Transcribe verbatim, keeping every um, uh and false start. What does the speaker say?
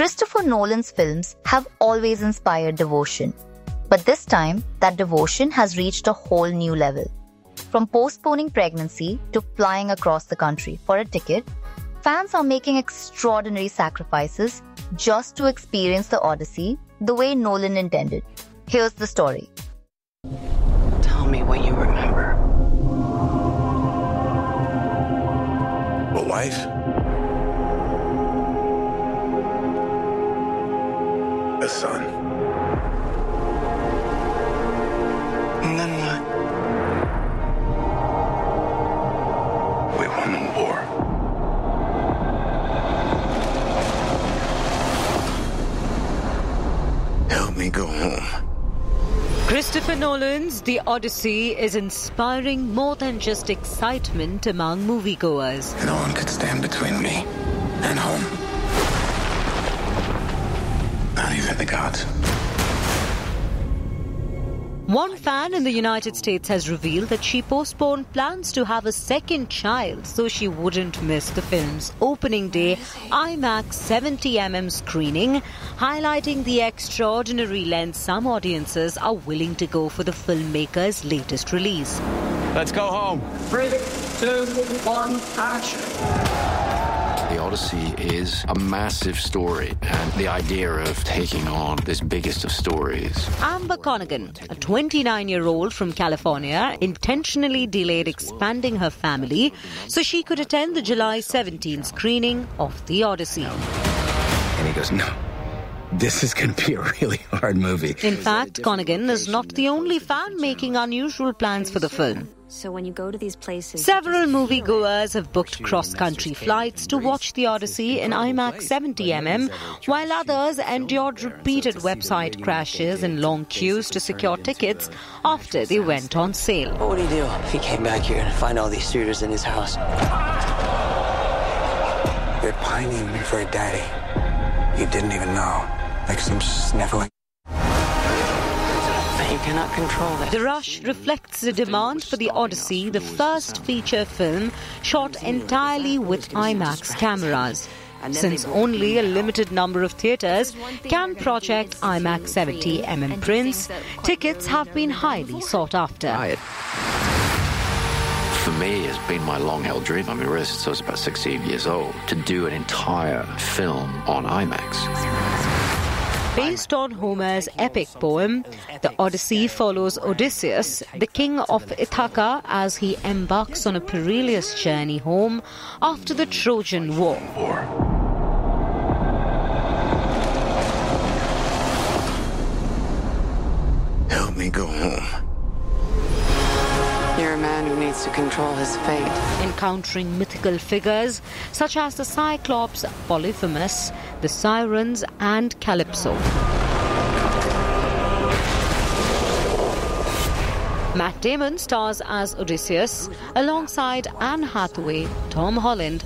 Christopher Nolan's films have always inspired devotion. But this time, that devotion has reached a whole new level. From postponing pregnancy to flying across the country for a ticket, fans are making extraordinary sacrifices just to experience the Odyssey the way Nolan intended. Here's the story. Tell me what you remember. A wife? A son. And then what? We won the war. Help me go home. Christopher Nolan's The Odyssey is inspiring more than just excitement among moviegoers. No one could stand between me and home. Not even the gods. One fan in the United States has revealed that she postponed plans to have a second child so she wouldn't miss the film's opening day IMAX seventy millimeter screening, highlighting the extraordinary length some audiences are willing to go for the filmmaker's latest release. Let's go home. Three, two, one, action. The Odyssey is a massive story, and the idea of taking on this biggest of stories. Amber Connigan, a twenty-nine-year-old from California, intentionally delayed expanding her family so she could attend the July seventeenth screening of The Odyssey. And he goes, no, this is going to be a really hard movie. In fact, Connigan is not the only fan making unusual plans for the film. So when you go to these places, several moviegoers have booked cross-country flights to watch The Odyssey in IMAX seventy millimeter, while others endured repeated website crashes and long queues to secure tickets after they went on sale. What would he do if he came back here and find all these shooters in his house? They're pining for a daddy. You didn't even know. Like some sniffling. You cannot control that. The rush reflects the demand for The Odyssey, the first feature film shot entirely with IMAX cameras. Since only a limited number of theatres can project IMAX seventy millimeter prints, tickets have been highly sought after. For me, it's been my long-held dream. I mean, really, since I was about sixteen years old, to do an entire film on IMAX. Based on Homer's epic poem, The Odyssey follows Odysseus, the king of Ithaca, as he embarks on a perilous journey home after the Trojan War. Help me go home. You're a man who needs to control his fate. Encountering mythical figures such as the Cyclops, Polyphemus, the Sirens, and Calypso. Matt Damon stars as Odysseus alongside Anne Hathaway, Tom Holland,